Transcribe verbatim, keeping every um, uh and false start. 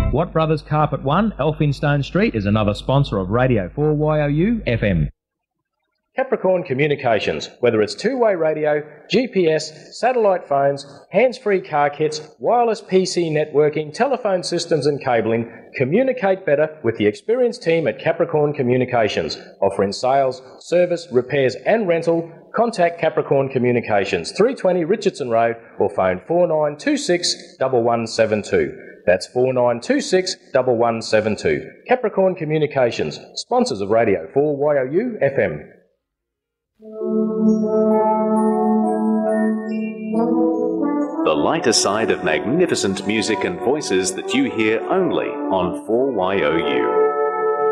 Watt Brothers Carpet one, Elphinstone Street, is another sponsor of Radio four Y O U F M. Capricorn Communications. Whether it's two-way radio, G P S, satellite phones, hands-free car kits, wireless P C networking, telephone systems and cabling, communicate better with the experienced team at Capricorn Communications. Offering sales, service, repairs and rental, contact Capricorn Communications, three twenty Richardson Road, or phone four nine two six, one one seven two. That's four nine two six, one one seven two. Capricorn Communications, sponsors of Radio four Y O U F M. The lighter side of magnificent music and voices that you hear only on four Y O U.